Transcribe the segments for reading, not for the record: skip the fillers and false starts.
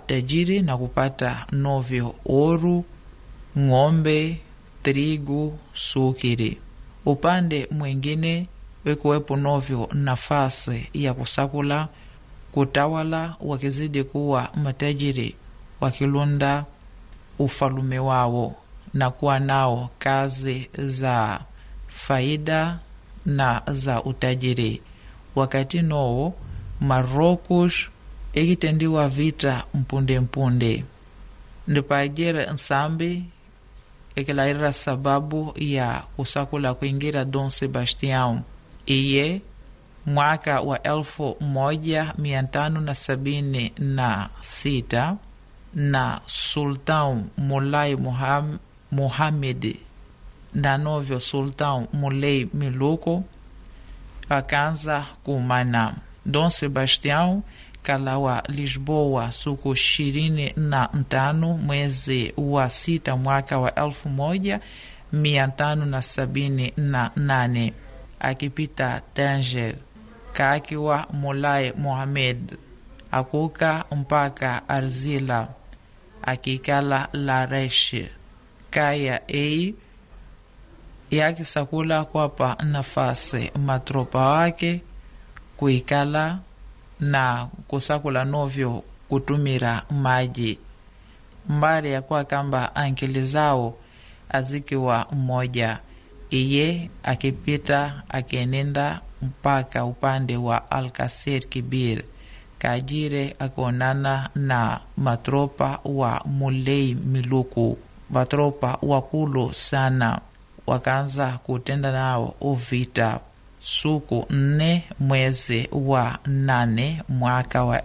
tajiri na kupata novyo oru, ng'ombe, trigu, sukiri. Upande mwingine wekuwepo novyo nafasi ya kusakula kutawala, wakizidi kuwa matajiri wakilunda ufalume wao na kuwa nao kazi za faida na za utajiri. Wakati noo Marocos ikitendiwa vita mpunde mpunde, ndipajire nsambi ikilaira sababu ya kusakula kuingira Dom Sebastião. Iye mwaka wa 1576 na Sultão Moulay Mohamed na novyo Sultão Moulay Miluko akanza kumana. Dom Sebastião kalawa Lisboa suku 25 mwezi wa 6 mwaka wa 1578, akipita Tanger kakiwa Moulay Mohamed akuka mpaka Arzila akikala Lareche kaya yakisakula kwapa nafasi matropa wake kuikala na kusakula novyo kutumira maji mbari ya kwa kamba ankili zao azikiwa mmoja. Iye akipita akienenda mpaka upande wa Alcacir Kibir kajire akionana na matropa wa Moulay Miluku, matropa wakulu sana, wakaanza kutenda nao uvita. Suku 4 mwezi wa 8 mwaka wa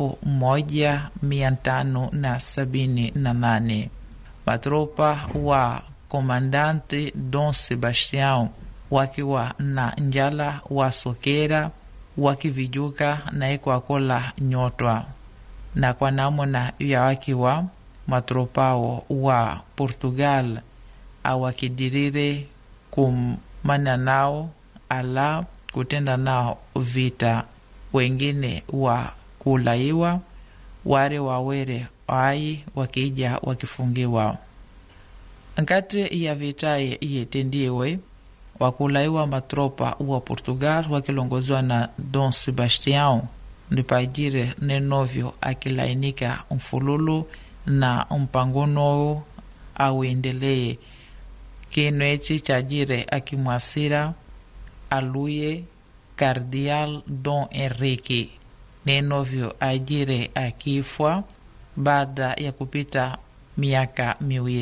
1578, matropa wa komandante Dom Sebastião wakiwa na njala wasokera wakivijuka na ikwakola nyotwa, na kwa namuna ya wakiwa matropao wa Portugal awakidirire kumana nao ala kutenda nao vita. Wengine wa kulaiwa ware wawere ai wakija wakifungiwa. Nkati ya vita yetendiwe wakulaiwa matropa wa Portugal wakilongozwa na Dom Sebastião, ndipajire nenovyo akilainika mfululu na mpangono auendelee. Kino echi chajire akimwasira aluye Cardeal Dom Henrique, nenovyo ajire akifwa baada ya kupita miaka miwili.